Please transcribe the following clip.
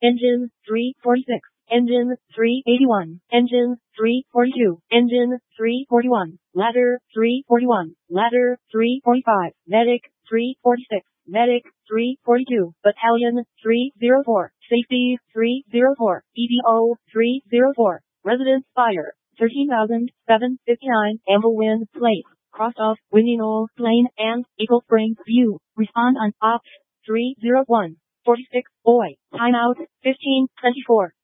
Engine 346. Engine 381. Engine 342. Engine 341. Ladder 341. Ladder 345. Medic 346. Medic 342. Battalion 304. Safety 304. EDO 304. Residence Fire 13,759. Amblewind Place. Crossed off Windy Knoll Plain and Eagle Spring View. Respond on Ops 301. 46. Boy. Timeout 1524.